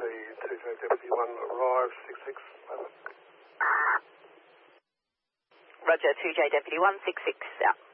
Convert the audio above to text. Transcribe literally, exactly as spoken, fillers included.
two J Deputy one, arrive, six six, over. Roger, two J Deputy one, six six, out.